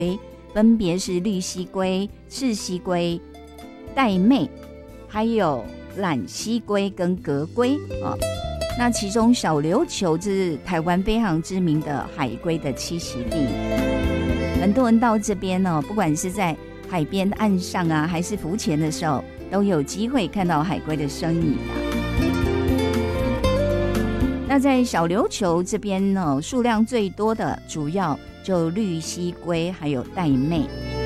分别是绿蜥龟、赤蜥龟、玳瑁，还有懒蜥龟跟革龟啊。那其中小琉球是台湾非常知名的海龟的栖息地，很多人到这边呢，不管是在海边岸上啊，还是浮潜的时候，都有机会看到海龟的身影啊。那在小琉球这边呢，数量最多的主要就绿蜥龟还有玳瑁。